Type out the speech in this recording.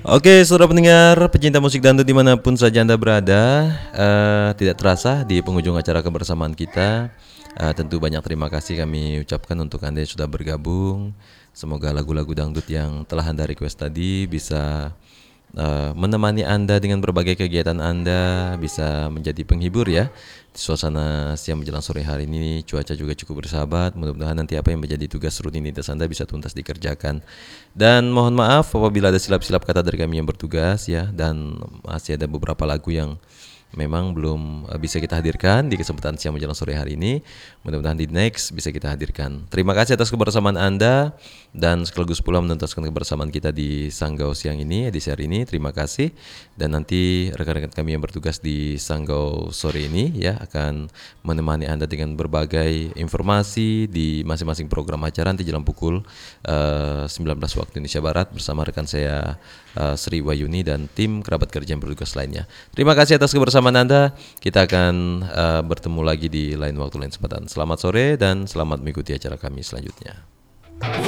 Oke, saudara pendengar, pecinta musik dangdut dimanapun saja Anda berada, tidak terasa di penghujung acara kebersamaan kita. Tentu banyak terima kasih kami ucapkan untuk Anda yang sudah bergabung. Semoga lagu-lagu dangdut yang telah Anda request tadi bisa menemani Anda dengan berbagai kegiatan Anda, bisa menjadi penghibur ya. Di suasana siang menjelang sore hari ini cuaca juga cukup bersahabat. Mudah-mudahan nanti apa yang menjadi tugas rutinitas Anda bisa tuntas dikerjakan. Dan mohon maaf apabila ada silap-silap kata dari kami yang bertugas ya. Dan masih ada beberapa lagu yang memang belum bisa kita hadirkan di kesempatan siang menjelang sore hari ini. Mudah-mudahan di next bisa kita hadirkan. Terima kasih atas kebersamaan Anda dan sekaligus pula menuntaskan kebersamaan kita di Sanggau siang ini, edisi hari ini. Terima kasih. Dan nanti rekan-rekan kami yang bertugas di Sanggau sore ini ya akan menemani Anda dengan berbagai informasi di masing-masing program acara nanti jelang pukul 19 waktu Indonesia Barat bersama rekan saya Sri Wayuni dan tim kerabat kerja yang bertugas lainnya. Terima kasih atas kebersamaan Anda. Kita akan bertemu lagi di lain waktu, lain kesempatan. Selamat sore dan selamat mengikuti acara kami selanjutnya.